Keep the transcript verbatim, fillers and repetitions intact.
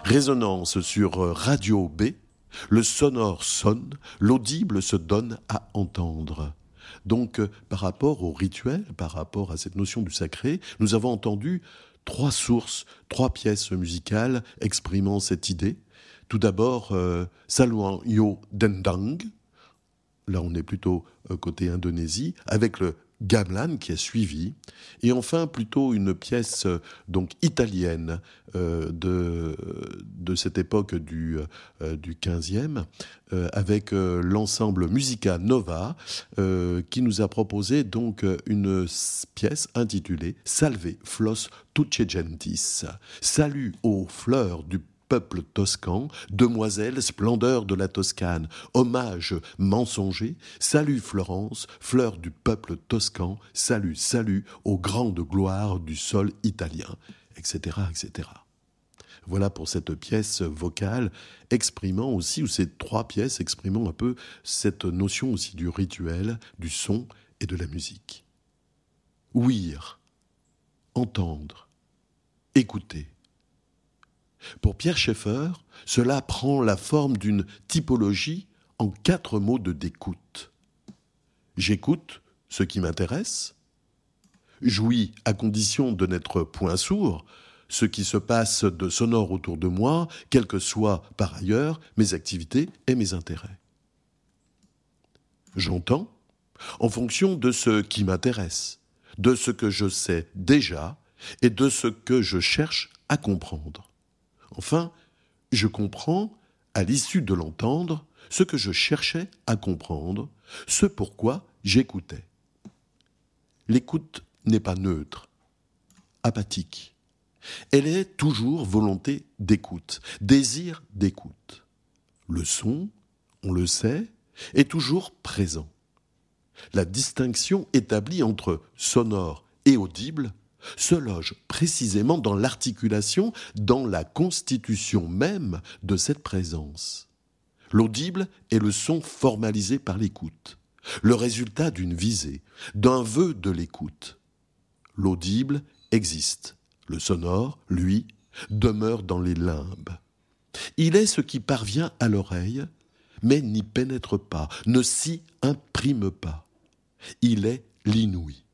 Résonance sur Radio B, le sonore sonne, l'audible se donne à entendre. Donc, euh, par rapport au rituel, par rapport à cette notion du sacré, nous avons entendu trois sources, trois pièces musicales exprimant cette idée. Tout d'abord, euh, Saluang Yo Dendang, là on est plutôt euh, côté Indonésie, avec le gamelan qui a suivi, et enfin plutôt une pièce euh, donc italienne euh, de, de cette époque du, euh, du quinzième, euh, avec euh, l'ensemble Musica Nova, euh, qui nous a proposé donc une pièce intitulée Salve Flos Tuce Gentis, salut aux fleurs du peuple toscan, demoiselle splendeur de la Toscane, hommage mensonger, salut Florence, fleur du peuple toscan, salut, salut aux grandes gloires du sol italien, et cetera, et cetera. Voilà pour cette pièce vocale exprimant aussi, ou ces trois pièces exprimant un peu cette notion aussi du rituel, du son et de la musique. Ouïr, entendre, écouter. Pour Pierre Schaeffer, cela prend la forme d'une typologie en quatre mots de d'écoute. J'écoute ce qui m'intéresse, jouis à condition de n'être point sourd, ce qui se passe de sonore autour de moi, quelles que soient par ailleurs mes activités et mes intérêts. J'entends en fonction de ce qui m'intéresse, de ce que je sais déjà et de ce que je cherche à comprendre. Enfin, je comprends, à l'issue de l'entendre, ce que je cherchais à comprendre, ce pourquoi j'écoutais. L'écoute n'est pas neutre, apathique. Elle est toujours volonté d'écoute, désir d'écoute. Le son, on le sait, est toujours présent. La distinction établie entre sonore et audible se loge précisément dans l'articulation, dans la constitution même de cette présence. L'audible est le son formalisé par l'écoute, le résultat d'une visée, d'un vœu de l'écoute. L'audible existe, le sonore, lui, demeure dans les limbes. Il est ce qui parvient à l'oreille, mais n'y pénètre pas, ne s'y imprime pas. Il est l'inouï.